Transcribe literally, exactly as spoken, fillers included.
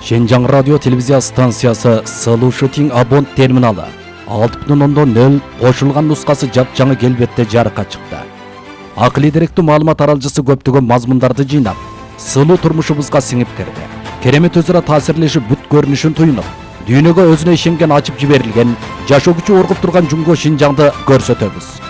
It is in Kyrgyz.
Шенжаң радио телевизия станциясы Сылуу Шутинг Абон терминалы алты бүтүн ондон нөл кошулган нускасы жапжаңы келбетте жарыкка чыкты. Акылий деректүү маалымат аралжысы көптөгөн мазмундарды жыйнап, сылуу турмушубузга сиңип кирди. Керемет өзара таасирлешип бүт көрүнүшүн туюнуп, дүйнөгө өзүнө ишенген ачып жиберилген, жашоо күчү оргуп турган Жумго Шинжаңды көрсөтөбүз.